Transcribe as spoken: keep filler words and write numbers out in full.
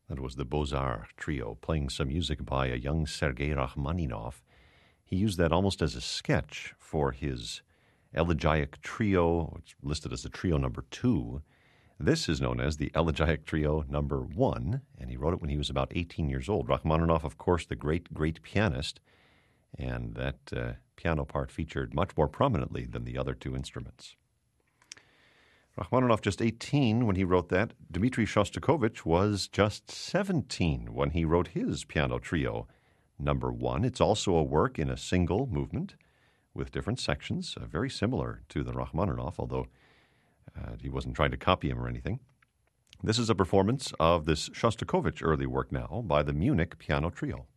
That was the Beaux-Arts Trio, playing some music by a young Sergei Rachmaninoff. He used that almost as a sketch for his Elegiac Trio, which is listed as the Trio number two. This is known as the Elegiac Trio number one, and he wrote it when he was about eighteen years old. Rachmaninoff, of course, the great, great pianist, and that uh, piano part featured much more prominently than the other two instruments. Rachmaninoff just eighteen when he wrote that. Dmitri Shostakovich was just seventeen when he wrote his piano trio, number one. It's also a work in a single movement with different sections, uh, very similar to the Rachmaninoff, although uh, he wasn't trying to copy him or anything. This is a performance of this Shostakovich early work now by the Munich Piano Trio.